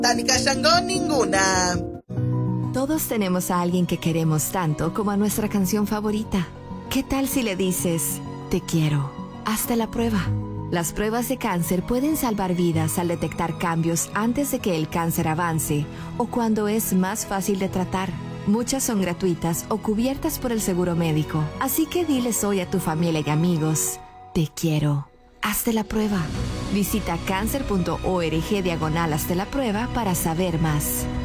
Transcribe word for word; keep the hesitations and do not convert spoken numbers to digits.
Tánica Shango, ninguna. Todos tenemos a alguien que queremos tanto como a nuestra canción favorita. ¿Qué tal si le dices, te quiero? Hazte la prueba. Las pruebas de cáncer pueden salvar vidas al detectar cambios antes de que el cáncer avance o cuando es más fácil de tratar. Muchas son gratuitas o cubiertas por el seguro médico. Así que diles hoy a tu familia y amigos, te quiero. Hazte la prueba. Visita cáncer punto org diagonal hazte la prueba para saber más.